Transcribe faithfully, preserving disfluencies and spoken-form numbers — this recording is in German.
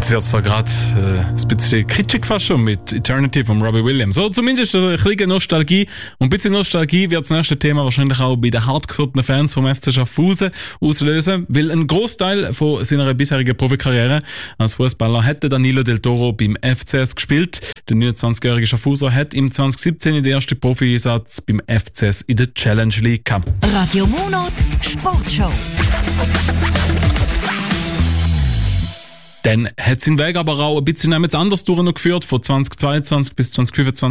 Jetzt wird es da gerade äh, ein bisschen kitschig fast schon mit Eternity von Robbie Williams. So zumindest eine kleine Nostalgie. Und ein bisschen Nostalgie wird das nächste Thema wahrscheinlich auch bei den hartgesottenen Fans vom F C Schaffhausen auslösen, weil ein Großteil von seiner bisherigen Profikarriere als Fußballer hätte Danilo Del Toro beim F C S gespielt. Der neunundzwanzigjährige Schaffhauser hat im zwanzig siebzehn den ersten Profi-Einsatz beim F C S in der Challenge League gehabt. Radio Monat Sportshow. Dann hat sein Weg aber auch ein bisschen anders durchgeführt, von zwanzig zweiundzwanzig bis zwanzig fünfundzwanzig.